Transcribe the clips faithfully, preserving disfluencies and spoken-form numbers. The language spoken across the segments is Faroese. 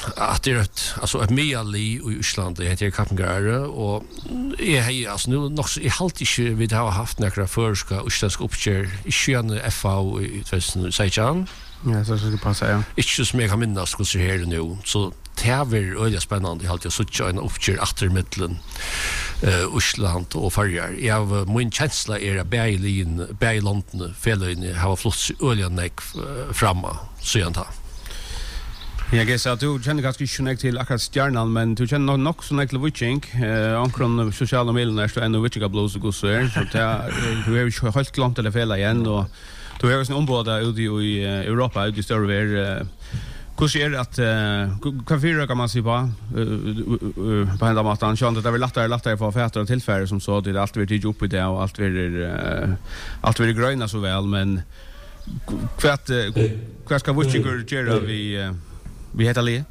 att det är ett alltså ett medali i Island det heter Kappengare och är hej alltså nu nog så i halt inte vi har haft några förska isländska uppkör i sjön F A i tjugo sexton. Ja, så ska det passa ja. Inte så mega minnas skulle se här nu så det är öliga spännande halt jag så en uppkör efter mitten eh Island och Färjar. Jag min känsla är att Berlin Berlanden Fällen har flott öliga neck framma så jag tar. Jag guess att du känner ganska snägt till akkurat stjärnan men du känner nog så snägt till Witching eh ankron sociala medier så ändå Witching blues och så där så där du är ju helt glömt eller fel igen och du är ju en ombord ute i Europa ute i större ver hur ser det att kan fyra kan man se på på hela matan så att det är lättare lättare för affärer och tillfällen som så det allt vill upp i det och allt vill allt vill gröna så väl men kvart kvart ska Witching göra vi vi heter Lee.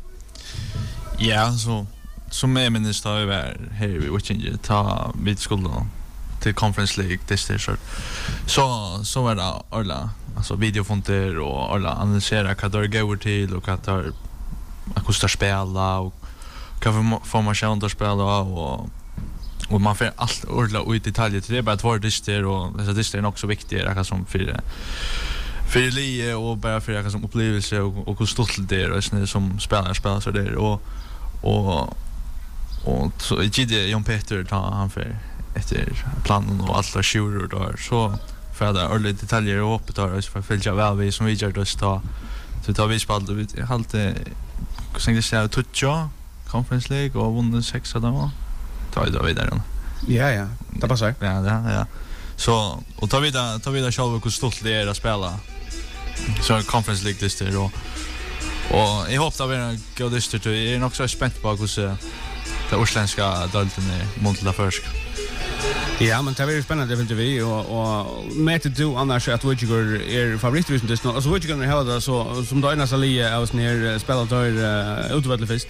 Ja, så som är minister över här i Witching ta vid skolan till Conference League det så så så är det alla alltså videofonter och alla analysera vad det går till och vad det kostar spela och vad formation det spela och och man får allt ordla ut i detaljer till det bara två dister och dessa dister är också viktiga som för för Lie och bara för jag som upplevelse och och hur stolt det är och såna som spelar spelar så där och och och så G D Jon Peter tar han för efter planen och alla shooter då så för det alla detaljer och öppet där så för följa väl vi som vi gör då så så tar vi spalt vi halt hur ska jag säga toucha Conference League och vunnit sex av dem tar vi då vidare. Ja ja, det passar. Ja ja ja. Så och tar vi där tar vi där själva hur stolt det är att spela. Så Conference League det då. Och jag hoppas att vi är gå dyster till. Jag är också spänd på hur det isländska dalten är mot la försk. Ja, men det är väldigt spännande det vi och och med du annars att Witcher är favoritrusen det alltså Witcher har det så som då ena Salie av ner spelar då utvärdligt fest.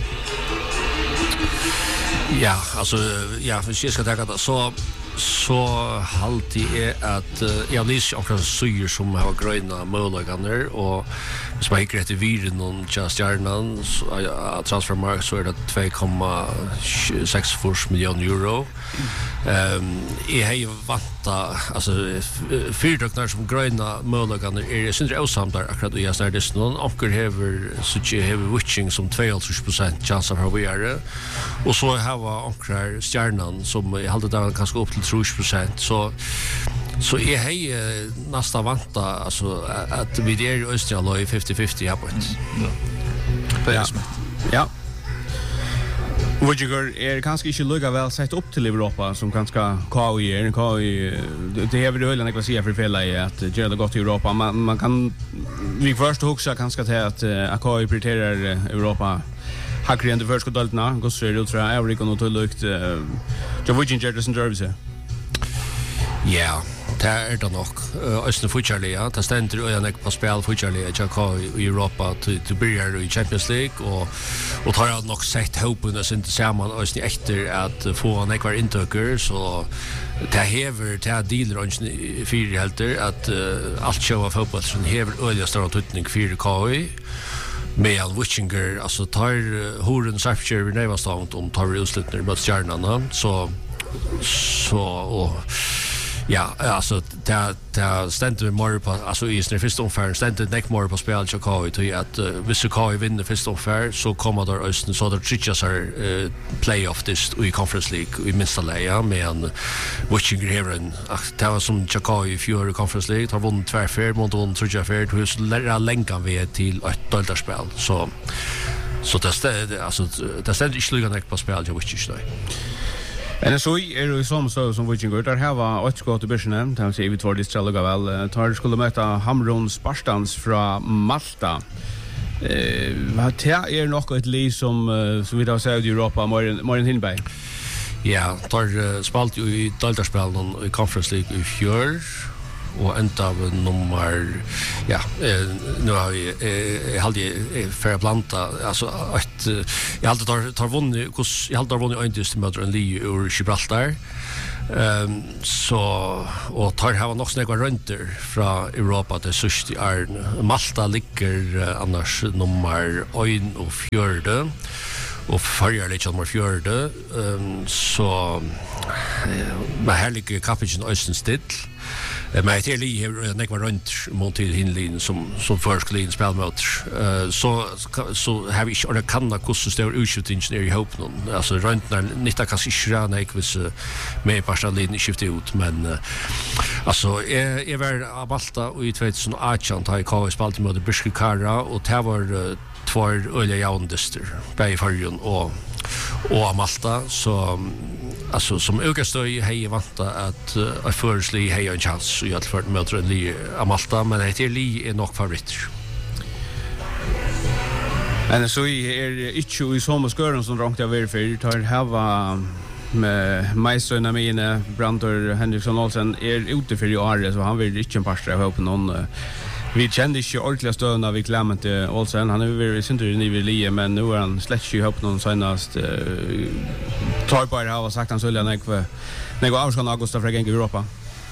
Ja, alltså ja, för jag ska ta det så så halt är att uh, jag lyser också syr som har gröna möjligheter och som jag inte viren någon just hjärnan att transfermark så är det två komma sex miljoner euro. Ehm jag har ju vanta alltså fyrdoknar som gröna möjligheter är syns osamt där akkurat i såna där någon onkel haver så jag har Witching som tjugotvå procent chans av hur vi är och så har onklar stjärnan som jag hade där kanske upp till trettio procent så så är hej nästa vanta alltså att vi är i Österrike i femtio femtio här på ett. Ja. Ja. Witcher är kanske inte lugga väl sett upp till Europa som kanske K I är K I det är väl ölen jag vill säga för fälla är att göra det gott i Europa man man kan vi först också kanske till att att K I prioriterar Europa hackar in det första daltna går så det tror jag Eric och något lukt jag vill inte det som service. Ja, det är det nog. Östern futsalia, det ständer ju en på spel futsalia i Europa till till börja i Champions League och och tar jag nog sett hopen och inte samman östern efter att få en ekvar intöker så det häver det dealer och fyra helter att uh, allt show av fotboll som häver öliga stora tutning för K I med Witchinger alltså tar horen Sarpskär vid Nevastånd om tar utslutningar mot stjärnorna så så och ja, alltså det det ständer mer på alltså i sin första omgång ständer det mer på spel så K I till att uh, hvis K I vinner första omgång så kommer där östen så där tritjas så uh, playoff this i Conference League i minsta läge med en Witching Heaven det var som K I i fjärde Conference League har vunnit två fjärde mot vunnit tredje fjärde hur lära länkan vi till ett daltarspel så så det ständer alltså det ständer inte lugna på spel jag vet inte. En så är det som så som Witching går där här var ett skott i börsen där ser vi två distrikter väl tar skulle möta Hamrun Spartans från Malta. Eh vad det är nog ett lag som som vi då säger i Europa mer mer än Hinberg. Ja, tar spalt ju i daltarspelen i Conference League i fjör och ända av nummer ja eh, nu har vi eh, hade för planta alltså att jag hade tar tar vunnit hos jag hade vunnit inte just möter en Lee ur Gibraltar Um, så och tar här nog snägga rönter från Europa till sist i Arn. Malta ligger uh, annars nummer ett och fjärde och förra lite nummer fjärde. Um, så uh, med här ligger kapitlen Östen still. Men det är lite när var runt mot till hinlin som som först lin spelmot uh, så så har vi inte kan det kosta stor utskjutningen i hopp någon alltså runt när nitta kanske inte när jag vis med passalin skifta ut men uh, alltså är är väl Malta och i tjugoarton tar i K S spalt mot Biskikara och det var uh, två öliga jaundister på förrjun och och Malta så alltså som Ögastöj hej vanta att uh, försli hej en chans i att för möter li Malta men det är li är nog favorit. Men så är inte i samma skören som rångt jag ver för tar hava med Majsöna mina Brantor Henriksson Olsen är ute för i år så han vill inte en pastor av på någon vi kände inte ordentliga stöna vi Clement Olsen han är väl synd i Nivelie men nu är han släckt ju upp någon senast uh, tar på det här och sagt han skulle när jag när jag avskan augusta för gäng Europa.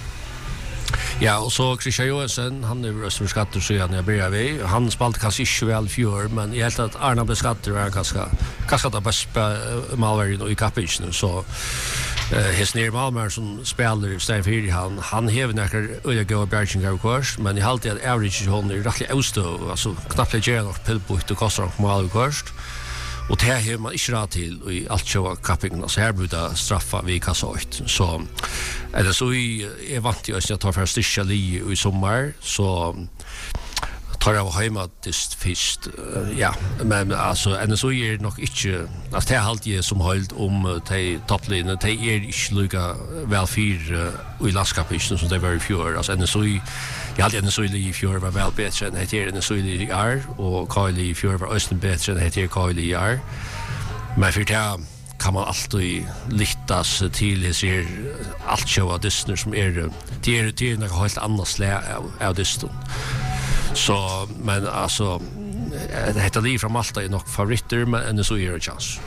Ja, och så Christian Johansson, han är röst för skatter så jag börjar vi. Han spalt kanske inte väl fjör, men jag helt att Arna blev skatter var ganska ganska det bästa malvärden i kapitlen så eh hes ner Malmö som spelar Stein Fyri han han häver när öliga gå Bergingar kurs, men i halt att average hon är rätt outstå, alltså knappt det ger något pillbult och kostar mal kurs. Och det här har man inte rätt till i allt själva kappingen. Så här borde straffa vi kassat. Så är det så i är vant i att jag tar för styrka li i sommar så tar jag hemma dist fisk. Ja, men alltså än så är det nog inte alltså det är alltid som hållt om de topplinjen. Det är inte lika väl fyr i landskapet som det var i fjör. Alltså än så i jag hade en söjlig i fjör var väl bättre än det är en söjlig i år och Kyle i fjör var östen bättre än det är Kyle i år. Men för det kan man alltid littas till det ser allt show av Disney som är det är det är något helt annat slag av, av Disney. Så men alltså det heter liv från Malta är nog favoriter men en så är det chans.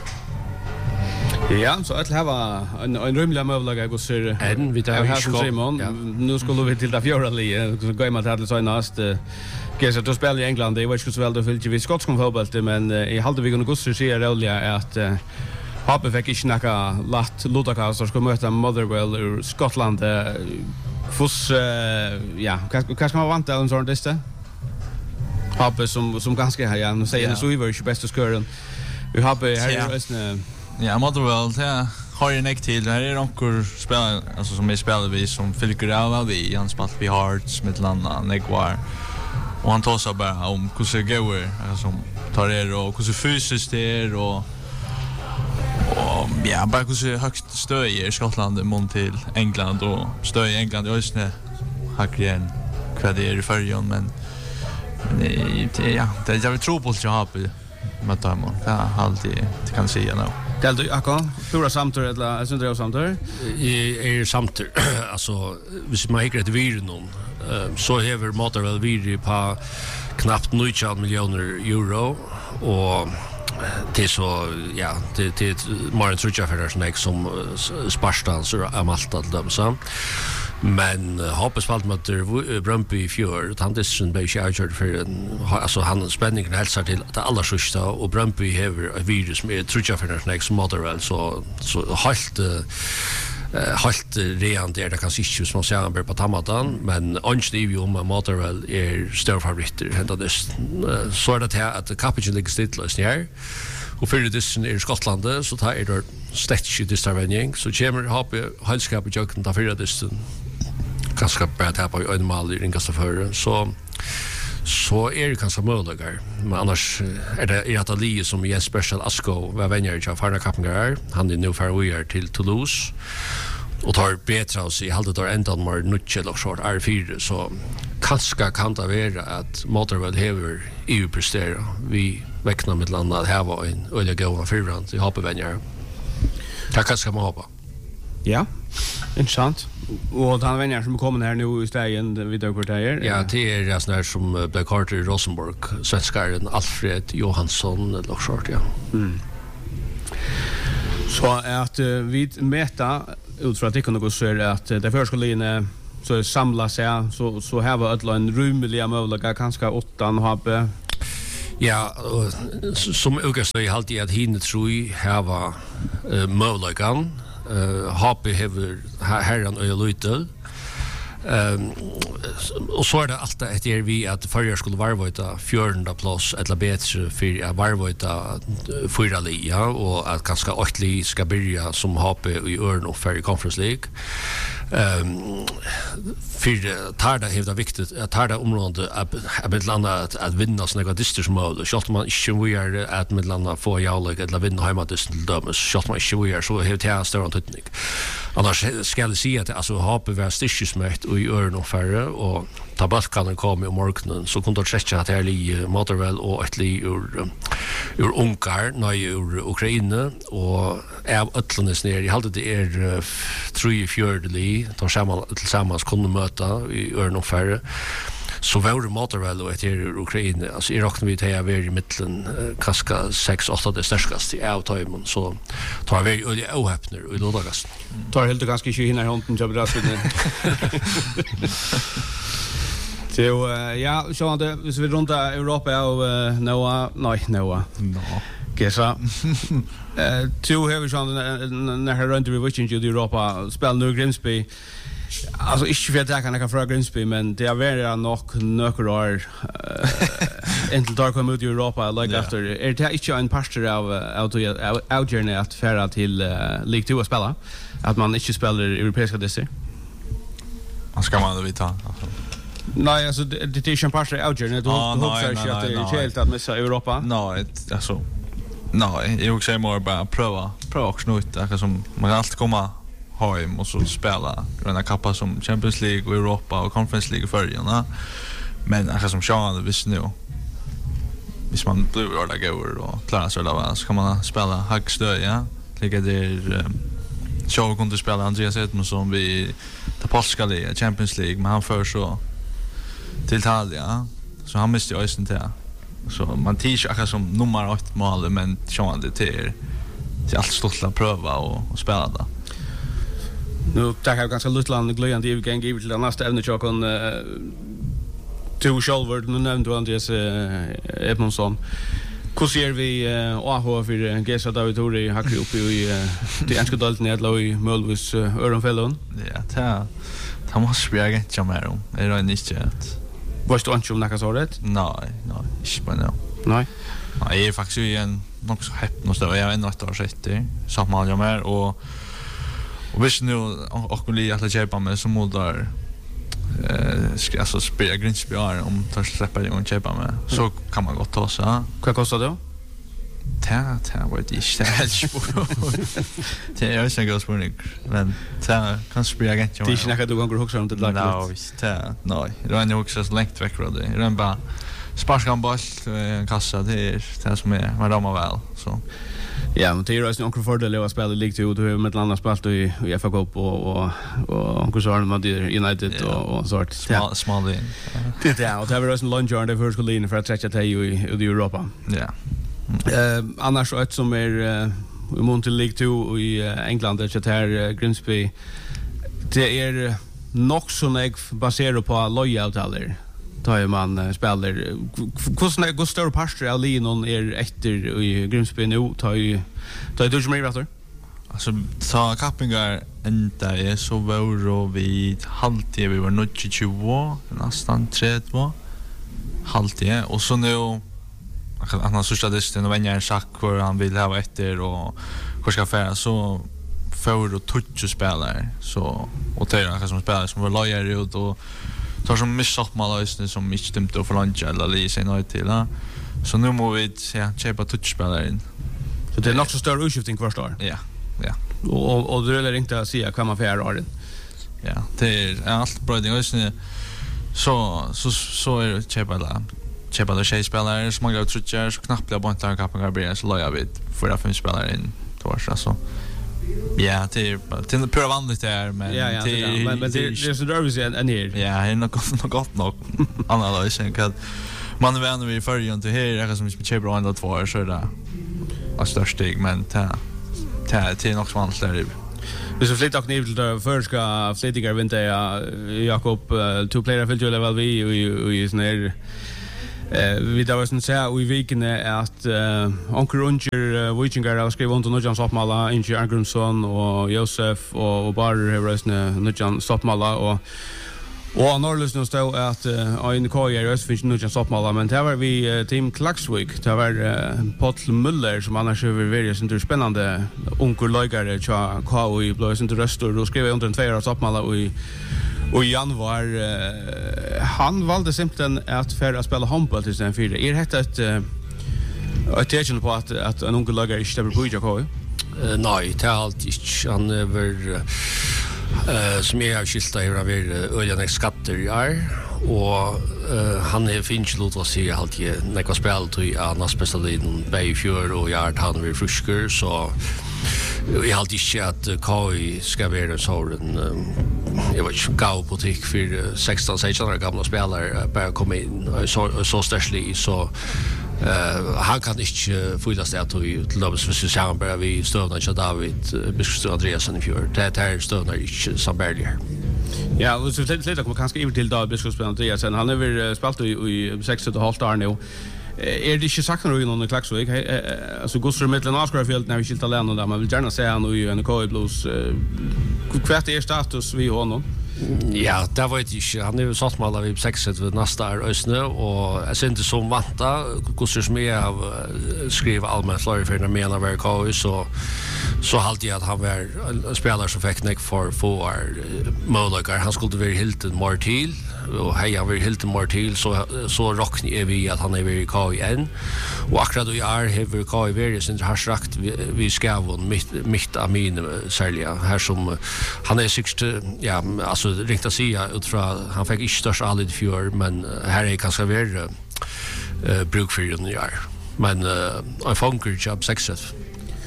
Ja, så att ha en en rymlig möjlighet att se en vi där här som Simon. Nu skulle vi till det fjärde lige så går man till så näst Gäsa du spelar i England, det var inte så väl då fyllt vi skotsk fotboll men i halde vi kunde gå så se roliga att Happe fick inte några latt Ludakas och ska möta Motherwell ur Skottland fuss ja, vad ska man vanta en sån lista? Happe som som ganska ja, nu säger det så vi var ju bästa skören. Vi Happe här är ja, Motherwell, ja, har ju näck till. Här är några spelare alltså som är spelare vi som fylker av vi han spelat vi Hearts med landa Negwar. Och han tar sig bara om hur det går alltså tar det och hur fysiskt det är och och ja, bara hur högst stöj i Skottland mot till England och stöj i England i Östne hackren kvad det är i förjon men men ja, det jag vill tro på att jag har på med dem. Det har alltid det kan säga nu. Del du akko, stora samtur eller är det samtur? Är samtur. Alltså, hvis man hickar ett vir någon så häver Motherwell vir på knappt nitton miljoner euro och det är så ja, det det är en trutcha för det som Sparstans och Malta dem så. Men hoppas valt mot Brøndby i fjör han dissen blev ju outjord för alltså han spänningen hälsar till det allra sista och Brøndby häver ett virus med trutcha för det som Motherwell så så helt helt rent är det kanske inte som man säger på Tamatan men önskar vi om Motherwell är större favoriter ända det så är det att Capital ligger stillast här och för det är Skottland så tar det stäckt i distavänning så kommer Happe halskap och jocken ta för det ganska bra att ha på en mal i ringaste för så så är det kanske möjligt men annars är det i att li som är special Asko var vänner av Farna Kappengar han är nu för vi är till Toulouse och tar bättre oss i halvt år ända mer nutchel och short R fyra så kanske kan det vara att Motherwell häver E U prestera vi väckna med landa att här var en öliga gåva fyrrand i hoppe vänner tack kanske man hoppa ja intressant. Och han vänner som kommer här nu i stegen vid kvarter. Ja, det är det sån som Black Carter Rosenborg, svenskaren Alfred Johansson eller short ja. Mm. Så att uh, vi mäta utifrån att det kunde gå så är att det första skulle in så samla sig så så här var alla en rumliga möjliga kanske åtta och ha. Ja, som August i alltid att hinna tror jag här var möjligheten. H P har herran och lite. Um, och så är det alltid ett år vi att förr skulle varvöta fjörda plats eller bättre för att varvöta fyra lia och att ganska åttlig ska börja som H P i Örn och för Conference League. Um, för tar det är viktigt att tar det området att med landa att, att vinna såna distriktsmål så att man inte vill att med landa få jävligt eller vinna hemma till dömes så att man inte vill så helt det står inte teknik. Annars ska jag säga att alltså H P var stischsmäkt och i Örn och färre och tabaskan kom i morgonen så kunde det träcka att det är li motorväl och ett li ur ur Ungar, nej ur Ukraina och av ötlandes ner i halvt det är tre fjördeli de samman tillsammans kunde möta i Örn och färre så var det motorväl och ett ur Ukraina alltså i räknar vi till att vara i mitten kaska sex åtta det störskaste i avtajmen så tar vi öliga ohäpner och i lådagas tar helt ganska inte hinna hånden jobb där så ja, så att hvis vi runt Europa och Noah, nej Noah. No. Kesa. Eh, två har vi sån när här runt vi watching i Europa spel nu Grimsby. Alltså inte för att jag kan fråga Grimsby men det är väl nog några inte där kommer ut i Europa like after är det inte en pastor av av outjourney att färra till League två att spela att man inte spelar europeiska distrikt. Vad ska man då vita? Nej, alltså det det är ju en par av outjourney då hoppas jag att det är helt att missa Europa. Nej, alltså nej, jag också mer bara pröva pröva också nu det som man kan alltid komma hem och så spela gröna kappa som Champions League och Europa och Conference League för förrjuna. Men alltså som Sean visst nu. Hvis man blir alla går och klarar sig där så kan man spela högstö, ja. Lika där Sean kunde spela Andreas Edmundsson vi ta polska liga Champions League men han för så till Italien så han måste ju östen till så man tisch akkurat som nummer åtta mål men Sean det till till allt stort att pröva och, och spela det. Nu tackar jag ganska lutland glöjande i gang givet till nästa ämne jag kan två själva nu nämnde du Andreas Edmundsson. Hur ser vi A H för G S A David Tori hackar upp i det enska dalten nedla i Mölvis Öronfällon? Ja, det det måste vi inte jamma om. Är det inte att Varst du inte om något sådant? Nej, nej, inte bara nu. Nej. Nej, jag är faktiskt ju en nog så häpp något där. Jag är ändå ett år sedan. Samma jag med och och visst nu och kunde jag att köpa med som modar eh ska alltså spela Grimsby om tar släppa det och köpa med. Så kan man gott ta så. Vad kostar det? Ta ta vad det är helt det är så gott spurning men ta kan spela igen. Det är inte något du går också om det lag. Nej, ta nej. Det är nog så längt väck från det. Det är bara sparska boll en kassa det är det som är vad de har väl så. Ja, men det är ju en fördel att spela League två du med ett annat spel i i F A Cup och och och hur så har man det United och och sort small small in. Det är och det var en lunch on the first goal in för att träcka till i i Europa. Ja. Eh annars ett som är i Monte League två i England det här Grimsby det är nog så näg baserat på lojalitet tar man spelar hur går stor pastor av linon är efter i Grimsby nu tar ju tar du mer rätt alltså så kappingar ända är så var vi halvtid vi var nog tjugo nästan trettio halvtid och så nu han har sista distan och vänjer en schack för han vill ha efter och hur ska färra så för och touch spelare så och det är som spelare som var lojal ut och tar som missat målösning som inte stämde att förlanja eller li sig nöjd till. Ja. Så nu må vi ja, köpa touchspelare in. Så det är nog så större utskiftning kvar står? Ja, ja. Och, och du är inte att säga vad man får göra den? Ja, det är allt bra. Så, så, så är det köpa det. Köpa det tjejspelare som man går trutcher så knappt blir bara inte kappen garberar så lojar vi fyra fem spelare in tors alltså. Ja, det är till pura vanligt där men ja, ja, det är men, men det är så nervös än här. Ja, det är nog något gott nog. Analysen kan man vänner vi förrjun till här är som vi köper andra två så är det är störst steg men ta ta till något vanligt där. Hvis vi flytter ner til det förska flyttigar vinter Jakob to player för level vi i sån här Eh vi där var sen så i veckan att Onkel Roger Wichingar har skrivit under Nujan Soppmala, Inge Argrimsson och Josef och och bara Rösne Nujan Soppmala och och Norrlös nu står att en koja i Öst finns Nujan Soppmala, men det var vi team Klaxvik, det var Paul Müller som annars över various inte spännande Onkel Lögare tja K i Blås inte röster och skrev under en tvåårig Soppmala och i Och januar uh, han valde simpelthen att för att spela handboll till sen fyra. Är det ett ett tecken på att att en ung lagare inte stämmer på Jakob? Uh, nej, det är allt inte. Han över uh, som jag har skilta här över öljande skatter i år och uh, han är finns låt oss säga alltid när jag spelar till Anna specialisten Bay Fjord och jag han vill friskor så jag har alltid inte att K I ska vara så en jag vet inte gav butik för sexton sexton år gamla spelare bara komma in så så stärsligt så Uh, han kan inte fylla sig att vi till Lobs för säsongen bara vi stövnar till David Biskostad Andreasen i fjör. Det här stövnar inte som Berger. Ja, och så lite kommer kanske över till David Biskostad Andreasen. Han har väl spelat i i sex och ett halvt år nu. Är det inte sagt någon någon Klaxvik? Alltså Gustav Mittlen Askarfield när vi skilta länder där man vill gärna säga han i en K I Blues kvart är status vi honom. Ja, det vet jag inte. Han är ju satt med vid sexet vid nästa år ösnö och jag ser inte som vanta Gustav som jag har skrivit allmänt flera för när menar var K I så så halt jag att han var en spelare som fick neck för för Molagar. Han skulle vara Hilton Martil och hej han var Hilton Martil så så rockni är vi att han är i K I än och akkurat då är har K I various inte har sagt vi ska vara mitt mitt amin sälja här som han är sixt ja alltså riktigt säga utifrån han fick inte störst allid för men här är kanske värre eh bruk för den år men en funker job sexet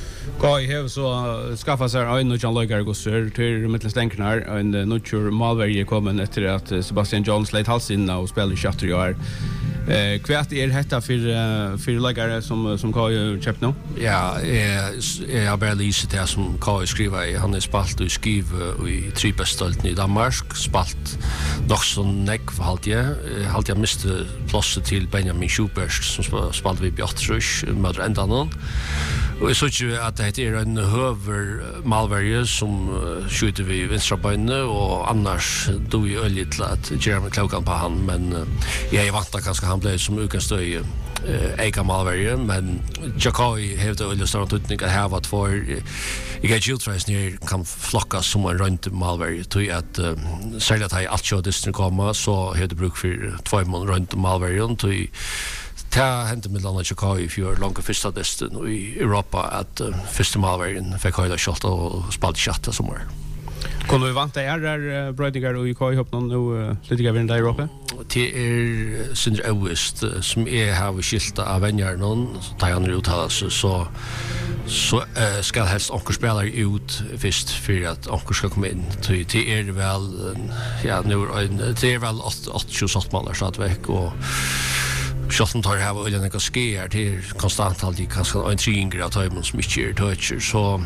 K I har så skaffa sig en och John Lögare gossar till mittelstänkarna en nutcher Malverge kommer efter att Sebastian Jones late halsin och spelar i chatter år. Eh kvart är detta för för Lögare som som K I köpt nu? Ja, jag jag bara läser det som K I skriver han är spalt och skriv i tripestalt i Danmark spalt nog så neck för halt jag halt jag miste plats till Benjamin Schubert som spalt vi Björtrush med ända någon. Och så tror att det är en höver Malverge som skjuter vi vänstra benet och annars då vi öl lite att Jeremy Klokan på han men jag är vant att kanske han blev som utgångsstöj Eka Malverge men Jakobi hävde öl stor tutning att ha vad för jag vet ju tror ni kan flocka som en runt Malverge till att säga att jag allt så det komma så hade bruk för två månader runt Malverge till ta hände med landa Chicago i fjör långa första desten i Europa att uh, första malvärden fick höjda skott och spalt chatta somewhere. Kunde vi vanta är där brödigar och i K I hopp någon nu lite grann i Europa? Det är Sindre August som är har skilta av vänner någon så tar han uttala så så så uh, ska helst onkel spela ut först för att onkel ska komma in till det är väl ja nu det är väl åtta åtta månader så att veck och Schotten tar här och en sker till konstant alltid kanske en tringre att ta som inte toucher så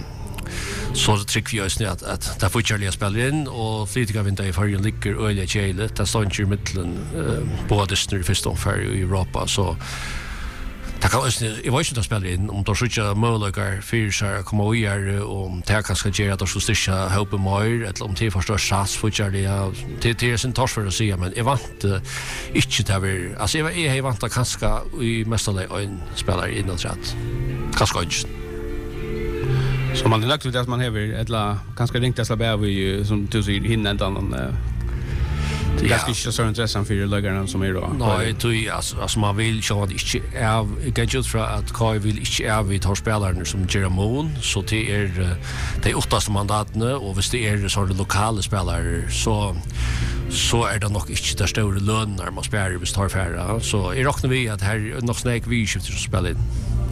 så det trick vi just att att där får Charlie spela in och flytiga vinter i förra ligger öliga chile där står inte i mitten både snur först och för i Europa så det kan också jag vet inte att spela in om då så jag möjligar för så komma och göra och det kanske göra att så stisha help more eller om det förstår chans för Charlie till till sin task för att se men jag vant inte det var alltså jag är vant att kanske i mestadels en spelare in och rätt kanske inte så man lagt ut att man har eller kanske ringt att släppa vi som du säger hinna en annan det är ganska inte så intressant för läggarna som är då. Nej, det är alltså, alltså man vill ju att inte är jag ut för att K I vill inte är vi tar spelarna som Jeremon så det är det åttaste mandaten och hvis det är så lokala spelare så så är det nog inte där stora löner man spelar vis tar färra så i räknar vi att här nog snäck vi skiftar som spelar in.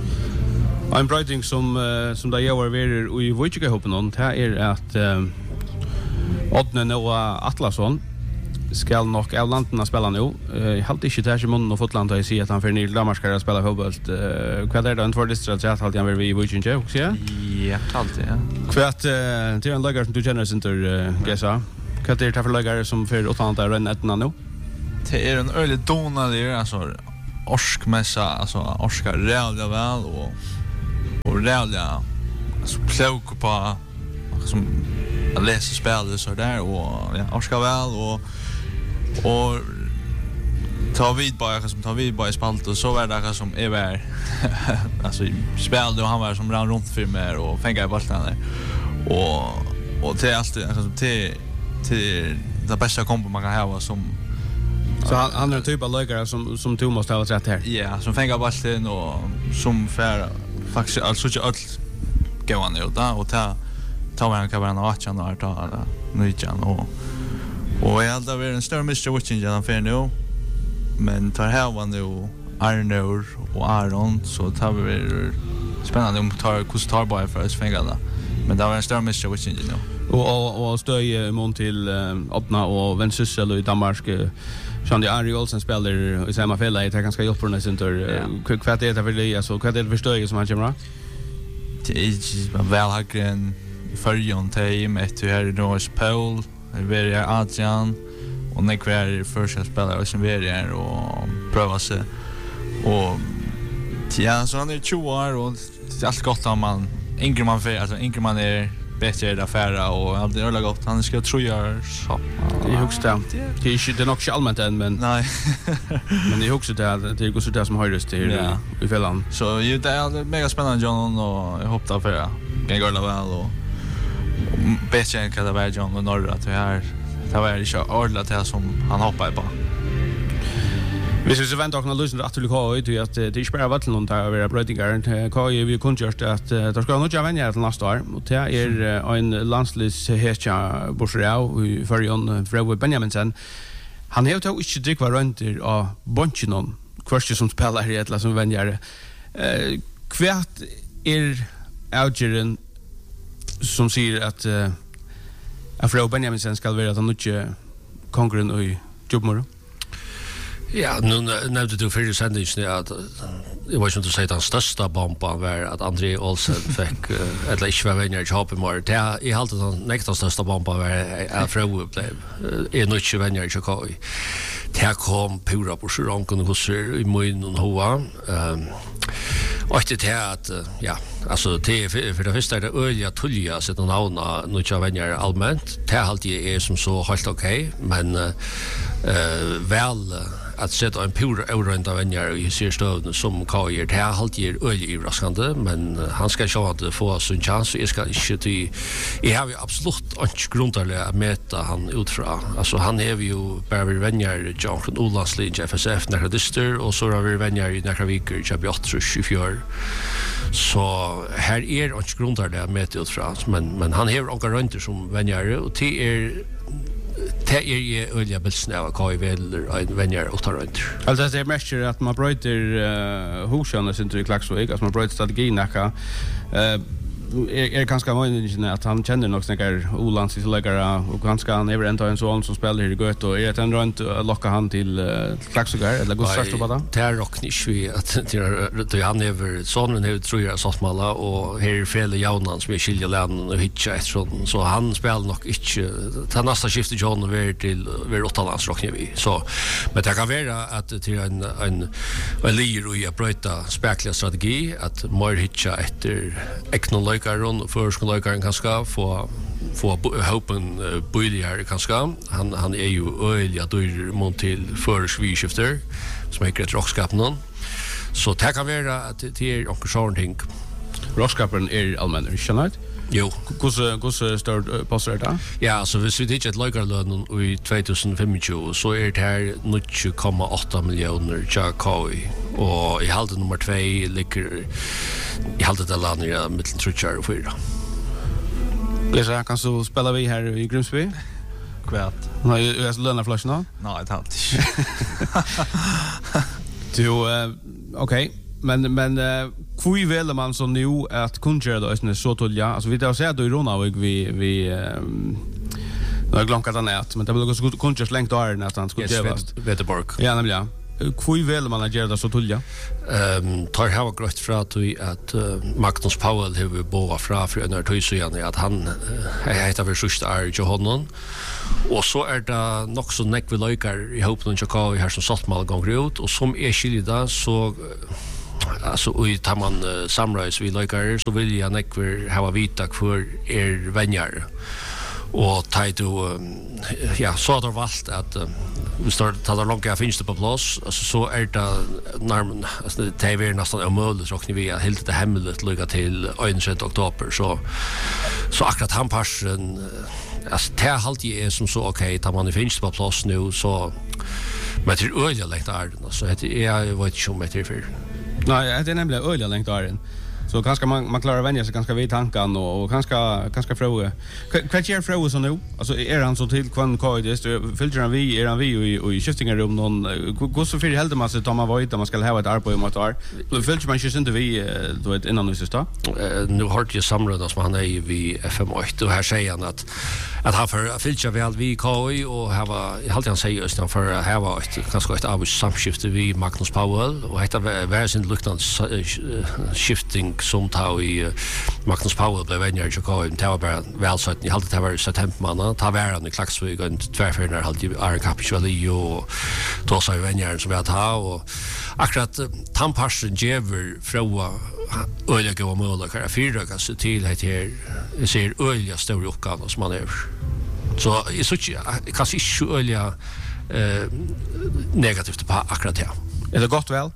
En brightning som uh, som där jag var i Wojciech hoppen on det är att uh, Odne Noah Atlasson skal nok av landene spela nu. Jag har inte det här som munnen och fotland att säga att han för ny Danmark ska spela fotboll. Vad är det en för distrikt att han vill vi i Wojciech också? Ja, alltid, ja. Kvart det är en lägare som du känner sin tur Gesa. Vad är det för lägare som för åtta där renn etna nu? Det är en öle donalig alltså orskmässa alltså orskar rävla väl och och rävla alltså klok på som att läsa spel så där och ja orskar väl och och ta vid bara som tar vid bara i spalt och så var det som är vär alltså spelade och han var som rann runt för mer och fängade i bollen där och och det är alltid alltså till till det bästa kombo man kan ha som så han, han är en typ av lägare som som Thomas har sett här. Ja, som fänger bollen och som för faktiskt alltså inte allt gå han ut där och ta ta han kan vara en åttan och ta nitton och och jag hade varit en större mister watching den för nu. Men tar här var nu Arnor och Aron så tar vi spännande om tar kustar bara för oss fängarna. Men det var en större mister watching nu. Och och och stöj mot till öppna och Vensyssel i Danmark. Jean de Ari Olsen spelar i samma fälla i ganska jobb på den center. Kvart det för det alltså kvart det för stöj som han kommer. Det är väl hacken förjon team ett här i North Pole. Det är Adrian och när kvar första spelare som vi är och pröva sig och ja så han är tjugo år och det är allt gott om man yngre man för alltså yngre man är bättre i affärer och allt är ölla gott han ska tro jag så det är högsta det är det är nog inte allmänt än men nej men det är också det det går så där som hörs till i fällan så ju det är mega spännande John och jag hoppas för det kan gå väl och bättre än kan det vara John och norra att vi här det var ju så ordla det som han hoppade på. Vi ska vänta och lyssna att du har ju att det är spärra vatten någon där över brödingar. Kan ju vi kunde göra att det ska nog jag vänja till nästa år och det är en landslis hetcha Borsrau i förjon Fredrik Benjaminsen. Han har ju inte drick var runt av bunchen kvart som spelar här eller som vänjar. Eh kvart är outgeren som säger att Afro Benjaminsen ska vara den nya konkurrenten i Jobmor. Ja, nu nämnde du för sändningen att jag var inte att säga att den största bomban var att André Olsen fick eller inte var vänner i Jobmor. Det är i allt den nästa största bomban var att Afro blev är nu inte vänner i Chicago. Det kom pura på Sjöranken och i Moin och Hoa. Och det är att, ja, alltså det är för det första är det öliga tulliga sätta navna några vänner allmänt. Det är alltid är som så helt okej, men uh, väl att sätta en pura eurända vänner i ser stövn som Kajer, det är alltid öliga överraskande, men han ska inte att få sin chans. Jag ska inte till, jag har ju absolut inte grundarliga att mäta han utifrån. Alltså han är ju bara vi vänner John från Olandslig, F S F, några dyster, och så har vi vänner i några veckor, Tjabjottrus i fjör. Så här är inte grundarliga att mäta utifrån, men, men han har några rönter som vänner, och det är det är ju öliga bilden av K I V eller en vänner och tar runt. Alltså det är mest att man bryter uh, husen sin till Klaxvik, att man bryter strategin näka. Uh, är är ganska vanligt att han känner något snackar Olandsläggare och ganska han är ändå en sån som spelar här i Gött och är det en runt att locka han till uh, Klaxvik eller går först på det. Det är rock ni vi att det han över sonen har tror jag så smala och här är fel Jaunan som är skilja län och hitcha ett sån så han spelar nog inte ta nästa skifte John över till över åttalands rock ni vi så men det kan vara att till en en en lir och jag bryta spekla strategi att mer hitcha efter eknolog Karon för ska läkaren kanske få få hoppen böjligare kanske han han är ju öliga dyr mot till för svískifter som är ett rockskapen så det kan vara att det är också sån ting rockskapen är allmän skillnad jo hur hur står passar det ja så vi ser det läkarlön i tjugohundratjugofem så är det här nio komma åtta miljoner Jakoi och i halde nummer två ligger i halde det landet mellan tre och fyra. Det så kan så spela vi här i Grimsby. Kvart. Nej, jag ska löna flashen. Nej, det har inte. Du okej, men men kvui väl man så nu att kunna då är så tolja. Alltså vi då ser då i Rona och vi vi nu har glömt att nät, men det blir också kunna slängt där när han skulle göra. Veteborg. Ja, nämligen. Kvui väl man gör det så tulja. Ehm tar här grött för att att Magnus Powell har båda fra för när tog igen att han heter för sista är Johansson. Och så är det nog så näck vi likar i hopp någon Chicago här som satt mal gånger ut och som är skilda så alltså och tar man uh, samråds vi likar så vill jag näck vi ha vita för er vänner. Och tajto ja så har det valt att vi står tar långa finns det på plats alltså så är det närmare alltså det är nästan omöjligt att vi har helt det hemligt lycka till tjugoandra oktober så så akkurat han passen alltså det är alltid är som så okej tar man finns det på plats nu så men det är öliga längt där så det är jag vet inte om det är för nej det är nämligen öliga längt där. Så kanske man man klarar vänja sig ganska vid tanken och, och kanske kanske fråga vad gör fråga så nu alltså är han så till kvann kod det filtrar han vi är han vi i i shifting room någon går så för helt man så tar man vet att man ska ha ett arbete mot där då filtrar man ju inte vi då ett innan så då nu har det ju samråd som han är vi F M åtta och här säger han att att han för filtrar väl vi K I och ha jag alltid han säger just han för ha var ett ganska ett arbets samskifte vi Magnus Powell och heter var sin luktande shifting som tar i uh, Magnus Powell blev vänner i Chicago det var bara välsagt i halvt det var septembermanna ta värran i Klaxvik och tvärfärnar halvt Aaron Capiccioli och då så vänner som jag tar och akkurat uh, tamparsen gever fråa öliga gå möjligheter fyra sig till det här ser öliga stora uppgifter som man är så i så kanske inte öliga eh, negativt på akkurat det är det gott väl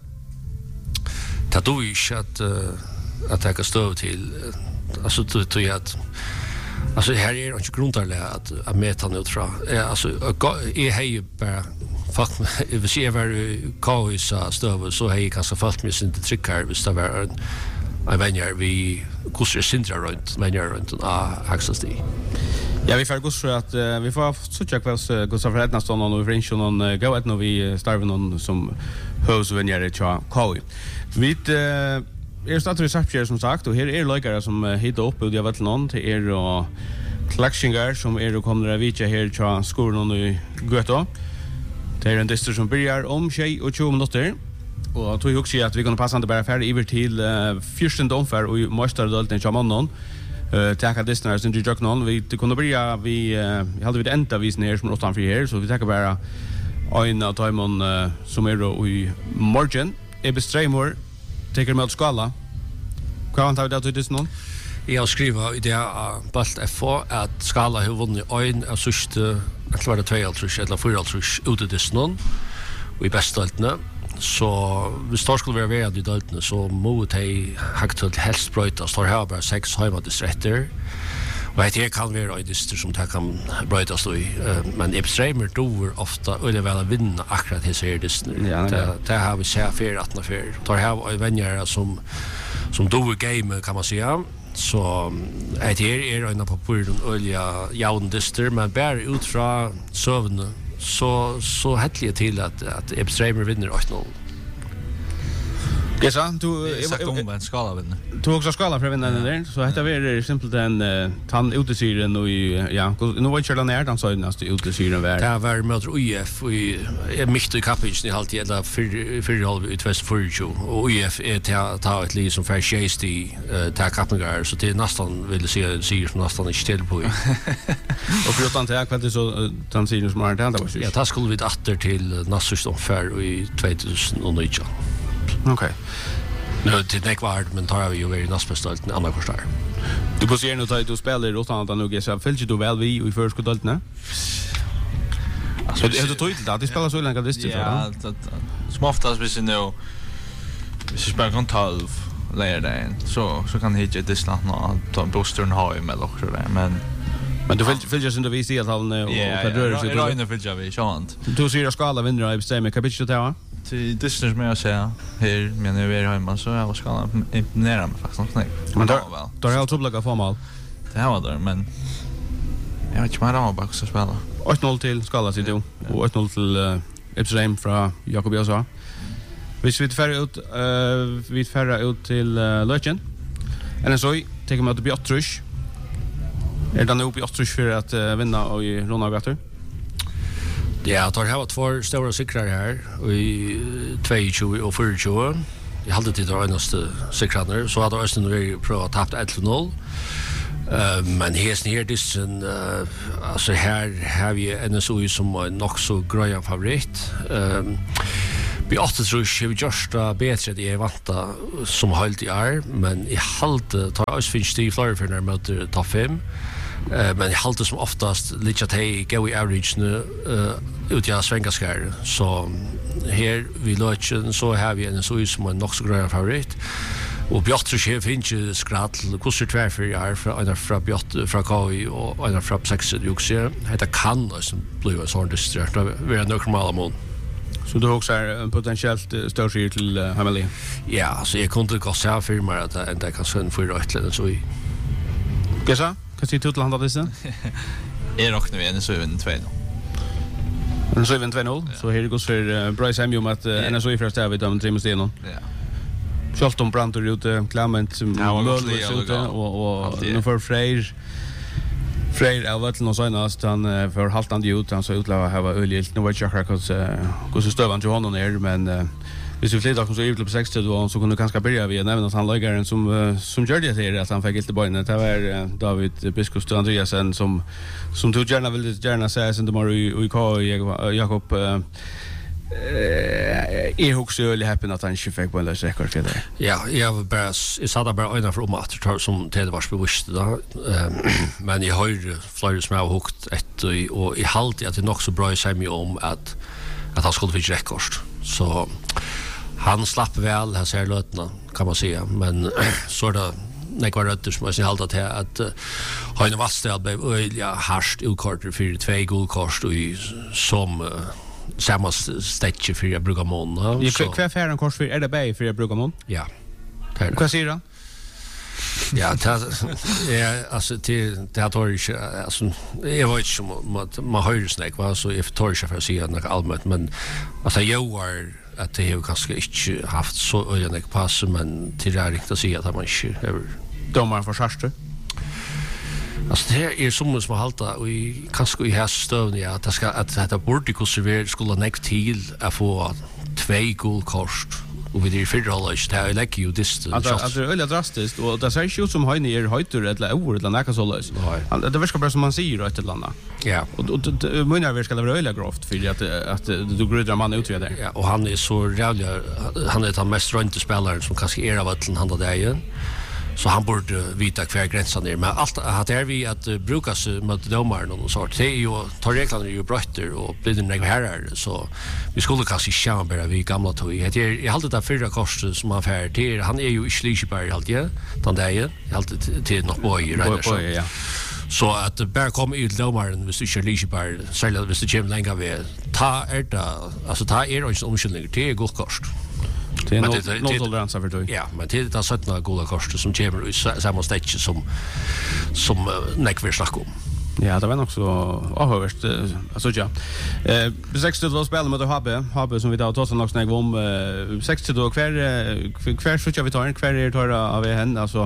det då är att uh, att jag kan stå till alltså tror jag att alltså här är det inte grundarligt att att mäta nu tror jag alltså är hej bara fast vi ser var kaosa stöv så hej kanske fast med sin tryckar vi står var en vänner vi kusar syndra runt vänner runt ah access det ja vi får gå så att uh, vi får så check väl så gå så för att nästan någon fringe någon gå att när vi starvar någon som hus vänner i Chicago vi är startar reception som sagt och här är likare som hit upp och det var till någon till er och Klaxingar som är och kommer att vita här till skolan i Göta. Det är en distrikt som börjar om tjugo minuter och tog också att vi kan passa inte bara färdig över till uh, fjärtonde omfär och mästardölten till mannen. Eh tacka distrikten som du någon vi kunde börja vi uh, hade vi det ända vis ner som åtta för här så vi tackar bara en av timon uh, som är då i morgon är besträmor Teker med skala. Vad han tar det ut någon? Jag skriver i det Balt F O att skala har vunnit en av sista att vara två eller fyra ute det någon och i bästdaltna så vi står skulle vara värd i daltna så mot hej hakt helst bröta står här bara sex hemma distrikter och det kan vara i distrikt som det kan bröta stå i men Epstreamer då ofta eller väl vinna akkurat det ser det det har vi sett för att när för tar här vänner som som då game kan man säga så är det är en på puden olja jaun distrikt men bara ut från sövn så så hettligt till att att Epstreamer vinner åtta noll. Gesa, du är sagt om en skala vinner. Du också skala för vinnaren där så heter vi simpelt en tann utesyren och ja nu var det ner den så nästa utesyren var. Det var mot U E F och är mitt i kapitlet i halvtid eller för för halv utväst för och U E F är ta ta ett liv som för chase i ta kapningar så det nästan vill se sig som nästan inte till på. Och för att ta kvalitet så den sidan som har det var så. Ja, det skulle vi åter till nästa för i tjugonitton. Okej. Nu till det kvar men tar vi ju väl nästa stolt andra kvartal. Du på ser nu att du spelar i Rotterdam nu så fällt du väl vi i förskottet ne? Alltså det är det tydligt att det spelar så länge det så. Ja, som oftast vi ser nu vi spelar kon tolv lägger det så så kan hitta det snart nå ta boostern ha med också där men men du vill vill ju inte vi se att han och rör sig då inne vill jag vi chans. Du ser skala vinner i bestämmer kapitel där. Till distance med att säga här men nu är hemma så jag ska imponera mig faktiskt nej. Men då då har jag trubbel att få mål. Det här var där men jag vet inte vad han bara ska spela. åtta noll till skala sig då och åtta noll till Epstein från Jakob Josa. Vi ska färra ut eh vi färra ut till Löchen. Eller så tar man ut Björtrush. Är det nu Björtrush för att vinna och i Ronalgator? Ja, tar här två stora cyklar här i tjugo och fyrtio. Jag hade det då enaste cyklarna så hade Östen vi provat tappat ett noll. Uh, men här nere dissen uh, alltså här har vi en S O I som är nog så gröja favorit. Um, vi åter tror jag vi just bättre det är vanta som halt i är men i halt tar oss finns det flyger för när mot topp fem. Uh, men i halt som oftast lite att hej go i average nu uh, ut jag svänga skär så här vi låter så har vi en S O I som är nog så gröja favorit. Och Björtre chef finns skratt kostar två för år från en från Björtre från K I och en från sex Juxie heter kan som blir så distrikt vi är nog normala mål. Så du också är en potentiellt större till uh, Hameli. Ja, så jag kunde gå så för mig att det inte kan sen för rätt så i. Gissa? Kan du till handla det sen? Är rocknar vi en så även två noll. En så även två noll. Så här går för Bryce Samuel att en så i första vi de tre måste Ja. Charlton Brandt ute, Clement Möllers ute och och nu för Freir Freir är väl någon senast han för haltande ut han så utlova ha ölilt nu vet jag hur hur så stövan till honom är men hvis vi flyttar också ut på sextio då så kunde kanske börja vi nämna att han lägger som som gör det till att han fick inte bollen det var David Biskos och Andreasen som som du gärna vill gärna säga sen tomorrow i K Jakob Eh, är också öle happy att han fick på en lös rekord för det. Ja, jag var bara jag sa det bara ena för om att tar som det var bevisst då. Men jag har flera som har hukt ett och i halt att det nog så bra i sig om att att han skulle få rekord. Så han slapp väl här ser lötna kan man säga, men så där när kvar rötter som jag halt att att ha en vasställ blev ja harst utkort för två guldkort och som samma stäcke för jag brukar mån. Ja, kvar färden kors för är det bä för jag brukar mån? Ja. Vad säger du? Ja, det är alltså till det har torg alltså jag vet inte att man hör snack va så if torg för att se något allmänt men alltså jag var att det har kanske inte haft så öjande pass men till det riktigt att se att man inte över domar för särste. Alltså det är som som halta och i kanske i häststövn ja att det ska att det borde konservera skulle next till att få två guldkort och vi det för alla det är like you this att det är väldigt drastiskt och det ser ju ut som han är höjter eller ord eller något så lös. Det verkar bara som man säger rätt till landa. Ja. Och menar vi ska det vara väldigt grovt för att att du grudrar man ut vidare. Ja, och han är så jävla han är den mest rönte spelaren som kanske är av allt han där igen. Så han borde vita kvar gränsen där men allt att är vi att uh, brukas mot domaren och så det är ju tar reglerna ju brötter och blir det några herrar så vi skulle kanske själva bara vi gamla tog det är jag alltid där förra korset som han färd till han är ju i Schlichberg alltid den där jag alltid till något boy rätt så ja så att det bara kommer ut domaren hvis du kör Schlichberg så hvis det kommer längre vi ta är det alltså ta är det omskyldning till är gott kort. Det är noll tolerans för det. Ja, men det är det sättna goda kost som kommer i samma stage som som näck vi snackar om. Ja, det var nog så avhörst alltså ja. Eh sextio då spelar mot H B, H B som vi då tar så nog snägg om sextio då kvar kvar så vi tar kvar är tar av henne alltså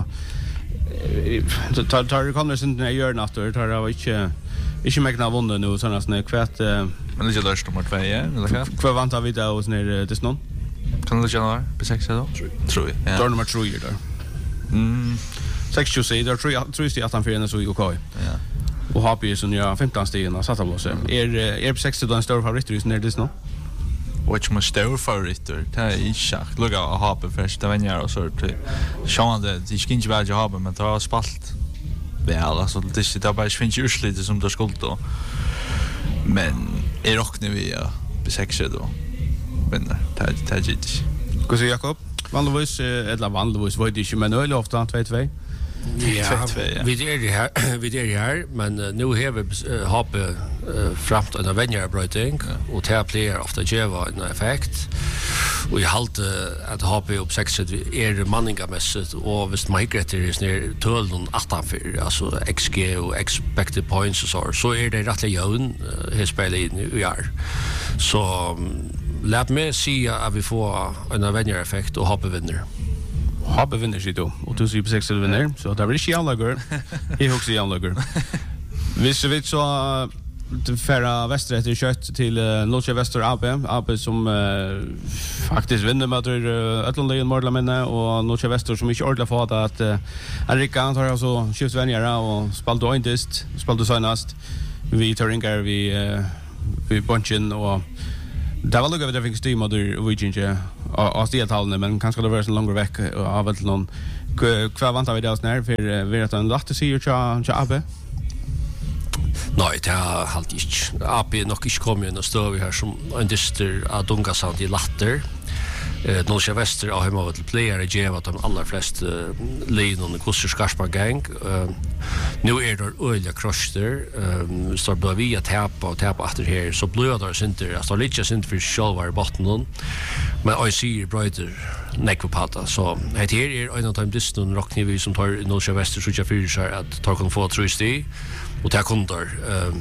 tar tar kommer sen när gör natten tar av inte inte mäkna vunnen nu såna snä kvärt men det är löst nummer två ja eller vad? Kvar vantar vi då hos när det snön. Kan det gärna vara på sex då? Tror jag. Ja. Då nummer tre där. Mm. sex tjugo där tror jag tror jag att han för en så i OK. Ja. Och H P så nu femton stegen och satt av så. Är är på sextio då en stor favorit just när det snö? Which must stor favorit där. Det är schack. Look at H P först det vänjer och så till. Sean det det ska inte vara H P men det har spalt. Väl alltså det är det bara finns ju lite som det skulle då. Men är rocknar vi ja på sextio då. Vinner. Det det är det. Hur ser Jakob? Vanligtvis eller vanligtvis var det inte men öl ofta två två. Ja, vi är det här vi är det här men nu har vi hoppe framt en vänjerbröting och det player ofta ger en effekt. Och jag halt att hoppa upp sex är manningamässigt och visst man gick till är ner tullen åttonfyra alltså X G och expected points och så så är det rättligt jämn här spelar in i år. Så låt mig se att vi får en vänjereffekt och hoppa vinner. Hoppa vinner sig då och du ser på sex vinner så det blir inte alla går. Jag också alla går. Visst vet så färra väster efter kött till uh, Nordsjö Väster A B, A B som uh, faktiskt vinner med uh, Ötlandligen Mordlamenne och Nordsjö Väster som inte ordentligt fått att uh, Enrika han tar alltså skiftsvänjare och spalt då inte spalt senast vi tar ingar vi uh, vi bunchen och det var lugg över det finns team och vi inte av steltalen men kanske det var så långt veck av ett någon kvar vantar vi det oss när för vi att en latte sig ju A B. Nej, det har halt inte. A B nog inte kommit in och står vi här som en dyster av Dungasand i latter. Eh, Nordsjö Väster har hemma till player i Geva de allra flesta uh, linjen och kurser skarpa gang. Uh, nu är det öliga kroster. Uh, står bara vi att täpa och täpa efter här så blöder det inte. Jag står lite inte för själva i botten. Men jag ser bröder nekvapata. Så det här är en av de dysten rocknivi som tar Nordsjö Väster så jag fyrer sig att tar kan få trust i. Och det här kunder. Um,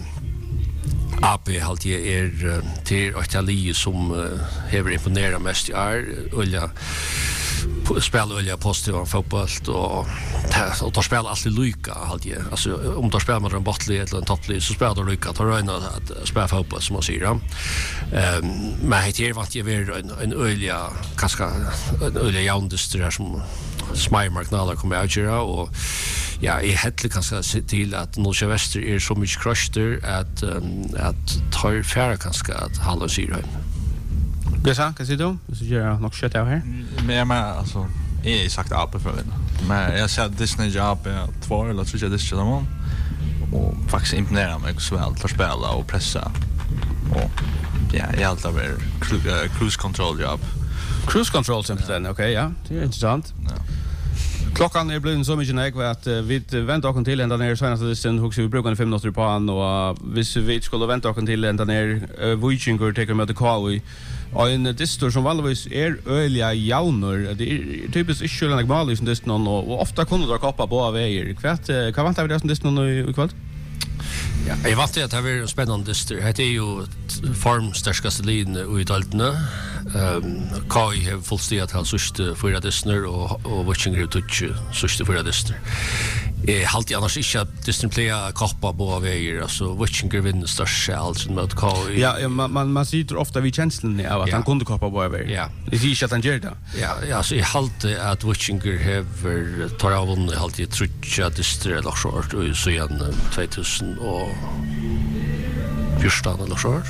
A B halt jag är till Italien som har imponerat mest i år. Olja spelar olja positiv fotboll och och tar spelar alltid lycka halt jag. Alltså om tar spelar med en bottlig eller en topplig så spelar de lycka tar röna att spela fotboll som man säger. Ehm men det är vart jag vill en en olja kanske en olja jaundestr som Smimark när kommer ut göra och ja, jag heter kanske se till att Nordsjö Väster är så mycket kroster att um, att tar färre kanske att hålla sig hem. Det sa kan se då så gör jag nog shit out här. Men jag menar alltså är ju sagt A B för det. Men jag ser Disney jobb två eller så jag det så någon och faktiskt imponerar mig så väl att spela och pressa. Och ja, jag har alltid cruise control jobb. Cruise control simpelt okej okay, ja, det är intressant. Ja. Klockan är blivit så mycket nägg att uh, vi väntar oss till ända ner senaste disten hur vi brukar fem minuter på han och hvis vi skulle vänta oss till ända ner uh, Vikingur tar med det Kawi och en distor som vanligtvis är öliga jaunor det är typiskt inte en normal som disten och, och ofta kunde dra koppa på vägar kvart uh, kan vänta vi det som disten i kväll. Ja, jag vet att det är en spännande distor. Det är ju formstärskaste linjen i Daltene. Um, Kai har fullständigt att ha sista fyra distner och, och Vikingur har touch sista fyra distner. Eh, halt jag annars inte att disciplina koppa på vägar. Alltså Vikingur vinner störst allt mot Kai. Ja, ja man, man, man sitter ofta vid känslan av att ja. Han kunde koppa på vägar. Ja. Det är inte att han gör det. Ja, alltså jag halt att Vikingur har tar av vunnit halt jag trutcha distner eller short och så igen tvåtusen och fjorton eller short.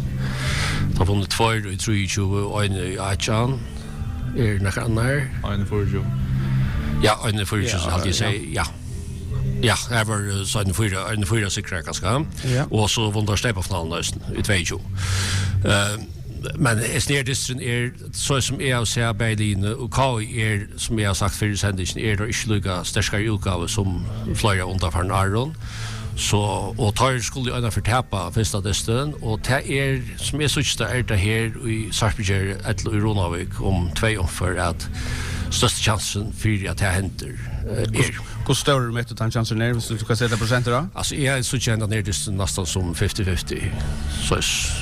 Det har vunnit två i trettiotjugo och en i Achan. Är det något annat? En i fyrtio. Ja, en i fyrtio så hade jag säga, ja. Ja, det var så en i fyra, en i fyra sikra ganska. Och så vunnit Stepa-finalen i tjugotvå. Uh, men snedistren är så som jag har sett Berlin och K är som jag har sagt för sändningen är det inte lika starkare utgave som flera undanför Aron. Så och tar skulle ju för tappa första disten och det är som är så där det här i Sarpsborg ett i Ronavik om två för att största chansen för att det händer är hur stor är det att chansen är så du kan sätta procent då? Alltså jag är så känd ner disten nästan som femtio femtio så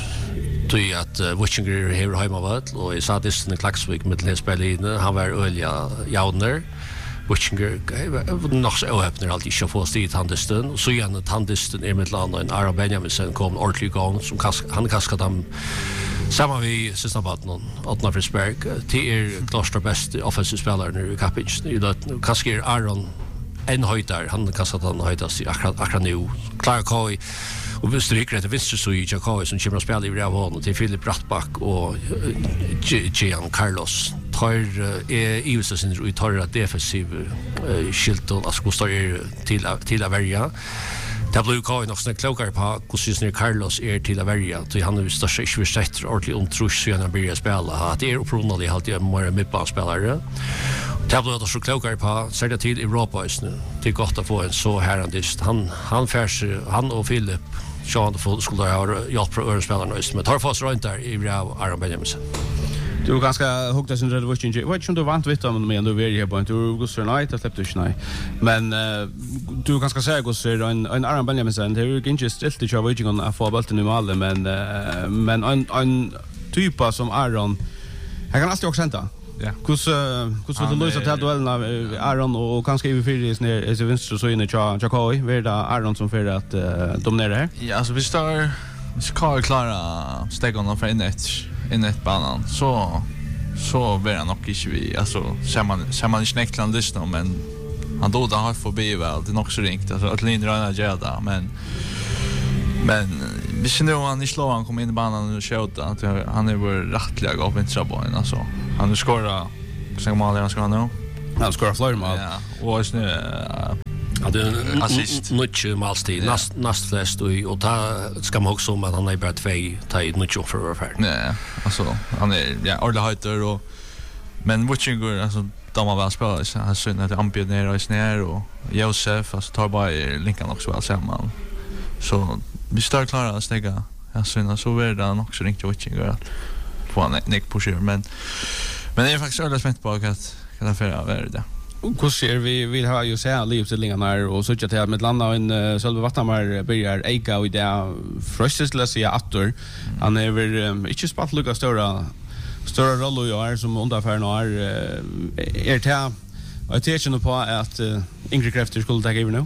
då är att Vikingur har hemma varit och i sa disten i Klaxvik med Les Berlin han var ölja jauner Vikingur nog så öppnar alltid inte få stigt handisten och så igen handisten är med landa en Aron Benjaminsen kom ordentlig gång som han kaskat dem samma vi sista vatten Otna Frisberg till er klart bäst offensiv spelare nu i Kapitch i det kanske är Aron en höjdare han kastat han höjdas i akkurat akkurat nu klar Kai och vi stryker det visst så i Jakob som kommer att spela i Ravon och till Filip Brattback och Gian Carlos tar är I U S sin ut tar att defensiv skilt och alltså står är till till att välja. Det blir Kai nog snägt klokare på hur syns Carlos är till att välja så han är störst inte förstått ordentligt om trus så han börjar spela att det är upprunnande helt jag mer med på spelare. Det blir då så klokare på sätta till Europa just nu. Det är gott att få en så här andist han han färs han och Filip Sean för skulle ha gjort pro örspelarna just men tar fast runt där i Rav Aron Benjaminsen. Du är ganska hugga sin red watching. Jag vet inte om du vant vet om men du är här på en tur går så night att släppte du snai. Men uh, du är ganska säker så en en Aron Benjaminsen det är inte stilt det jag vet inte om få bollen i mål men uh, men en en typ som Aron han kan alltid också hämta. Ja. Kus kus vill du lösa till duellerna Aaron och kanske i fyra ner är så vänster så inne Cha Chakoi är det Aaron som för att dominera här. Ja, alltså vi står vi ska klara steg on för innet innet banan så så blir han nog inte vi alltså ser man ser man inte Neckland lyssna men han då där har förbi väl det är nog så ringt alltså att Lindröna gärda men men vi ser nu han i slå han kommer in i banan och skjuta att han är väl rättliga av vänstra bollen alltså han skorar så mål han ska nu han skorar fler mål ja och så ja det är assist mycket målstil näst näst flest och och ta ska man också om att han är bara två ta i mycket för över nej alltså han är ja ordla höjder och men watching går alltså de har väl spelat så han syns att Ampier ner och ner och Josef alltså tar bara linkan också väl samman så vi står klara att stega jag syns så är det också riktigt watching går på en neck pusher men men det är faktiskt alldeles spänt på att kan det föra över det. Hur ser vi vill ha ju säga livslinjerna här och så att jag med landa in Sölve Vattamar börjar Eika och det frustras jag attor han är väl inte spalt Lucas stora stora roll och är som underfärna är är det jag tänker på att Ingrid Krafter skulle ta över nu.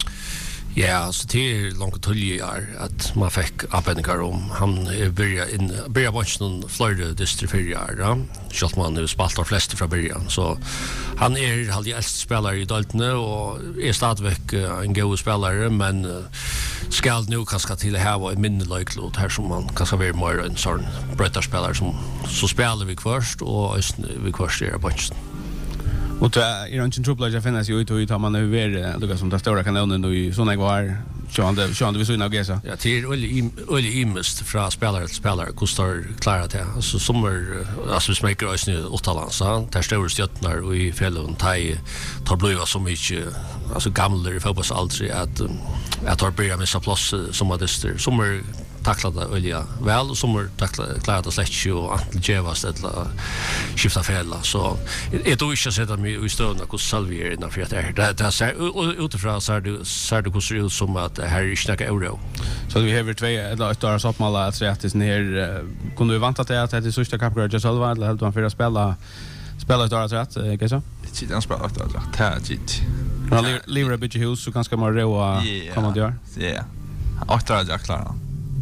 Ja, så det är långt tulligar att man fick avbändningar om han börjar in börjar bunchen Florida distriferier ja shot man nu spaltar flest från början så han är halvt äldst spelare i Daltne och är stadväck en god spelare men skall nu kanske till här var en mindre löklot här som man kanske vara mer en sån bröttarspelare som så spelar vi först och vi först är bunchen. Och det är inte en trubbel att finnas ju ut och ut har man över Lucas som tar stora kanonen och i såna var Sean Sean vi så innan Gesa. Ja, det är öl öl imest från spelare till spelare kostar klara det. Alltså sommar alltså smäcker oss nu åttalansa. Där stora stjärnor och i fällon tai tar blåa så mycket alltså gamla fotbollsaldrig att att tar börja med så plats som att det sommar tacklade ölja väl och sommar tacklade klarade släck och att gevas det skifta fälla så är då inte sätta mig i stövna hos Salvier innan för att det det det ser utifrån så är det så är det hur ser ut som att det här är snacka euro så vi har två eller ett år så mål att säga att det här kunde vi vänta till att det är sista kappgård jag själva eller helt man för att spela spela ett år så att kan så det är en spelare att ta dit han lever bit hus så ganska mer roa kommer det ja åtta år klara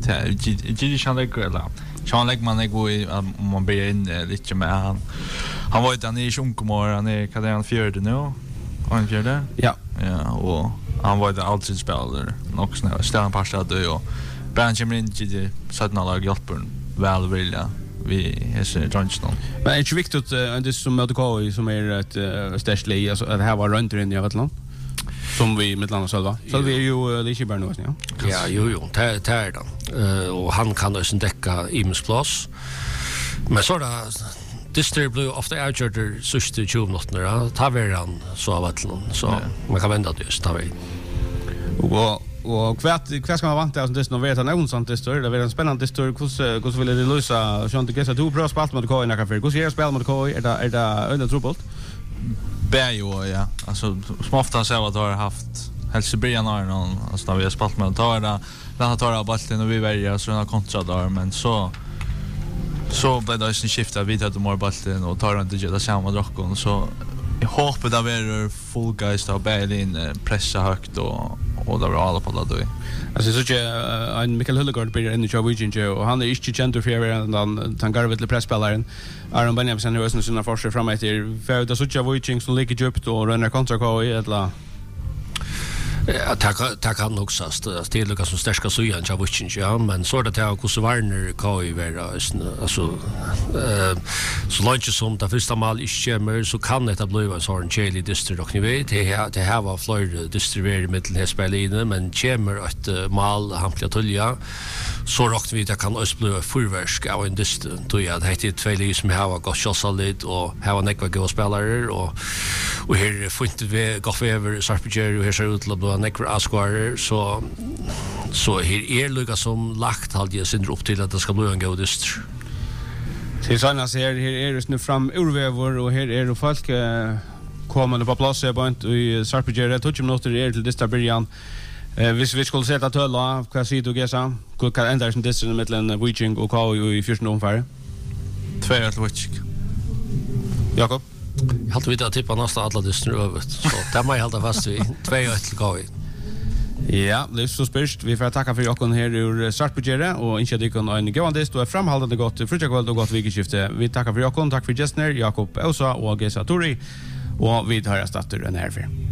det kan lägga eller kan lägga man gå i om man blir in lite med han han var utan i sjunkomor han är kan han fjärde nu han fjärde ja ja och han var där alltid spelare nog snälla ställa på stad och branchen in till sådana lag hjälper väl vilja vi är så Johnston men det är viktigt att det som att gå som är ett stärsle alltså det här var runt in i Vatland som vi med landa själva. Så vi är ju lite bara nu ja. Ja, jo jo, det är det. Eh och han kan också täcka Ims plus. Men så där distribute of the outer sista tjugo minuter, ta ver han så av att så man kan vända det just ta vi. Och och kvärt kvärt ska man vänta alltså det är nog vet han sånt det står det är en spännande story hur hur vill det lösa Sean de Gesa du bra spalt mot Koi när kaffe. Hur ska jag spela mot Koi är det är det under trubbelt? Bäjo ja alltså smofta så att har haft Helsingborg när någon alltså när vi har spalt med tar där den tar av bollen och vi väljer så den kontra där men så så blev det en skifta vid att de bollen och tar inte det samma drockon så jag hoppas det blir full guys där Berlin pressa högt och och där alla på det då. Alltså så jag en Mikael Hullegård blir in i Chavichin och han är inte känd för att han tangar vid pressspelaren. Aaron Benjamin är också sina forskare fram efter för det så Chavichin som ligger djupt och ränner kontra K i eller Ja, tack tack han också att det Lucas som stärska så igen jag vet inte ja men så det här hur så Warner kan ju vara alltså eh så långt som det första mål i Schemmer så kan det bli en sån Charlie district och ni vet det det här var Florida distribuerade i mitten här Berlin men Schemmer ett mål han blev tulja så rakt vi det kan också bli förvärsk av en district då jag det är två lag som har gått så solid och har en ekva goda spelare och och här får vi gå över Sarpsborg och här ser ut att nekvar asquarer så så här är Lucas som lagt hade jag syndrom upp till att det ska bli en godist. Så såna ser här är det nu fram urvävor och här är det folk kommande på plats på inte i Sarpsborg det tog ju minuter är till dista början. Eh hvis vi skulle sätta tölla vad säger du Gesa? Hur kan ändra sin distans mellan Wiching och K i fjärde omgången? Två till Wiching. Jakob? Jag hade vidare tippa nästa alla dyster övrigt. Så det må jag hålla fast vid. två ett till Gavi. Ja, det är så spyrst. Vi får tacka för Jakob här ur Startbudgeret och inte dykon en gåvandist och framhållande gott fruktakväll och gott vikeskifte. Vi tackar för Jakob, tack för gästerna, Jakob Osa och Gesa Tori. Och vi tar oss dator en här för.